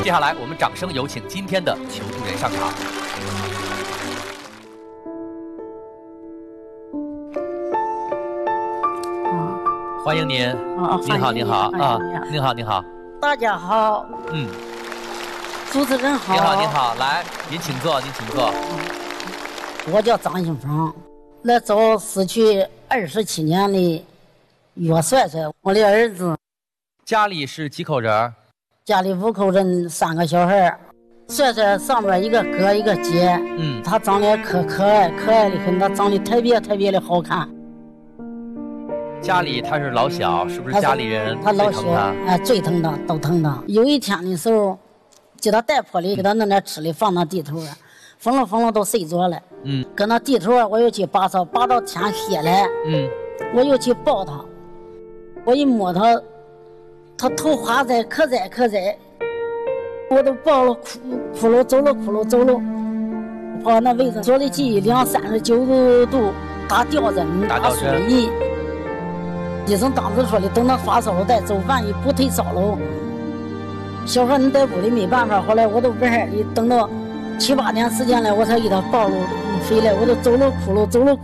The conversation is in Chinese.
接下来，我们掌声有请今天的求助人上场。欢迎您。您好，您好啊，您好，您好。 大家好。主持人好。 您好，您好，来，您请坐，您请坐。 我叫张兴峰，来找失去27年的岳帅帅，我的儿子。 家里是几口人？ 家里5口人，3个小孩。帅帅上边一个哥一个姐，他长得可爱的很，他长得特别的好看。 家里他是老小，是不是家里人他老小？最疼他，都疼他。有一天的时候，给他带坡里，给他弄点吃的放到地头上，疯了都睡着了。搁那地头我又去拔草，拔到天黑了。我又去抱他，我一摸他，他头滑在，可在，我都抱了哭了，走了，跑那位置做的记忆239度打吊针，打水仪。医生当时说的，等他发烧了再走，万一不退烧了，小孩你在屋里没办法。后来我都不是的，等到7、8天时间了，我才给他抱了回来，我都走了哭了。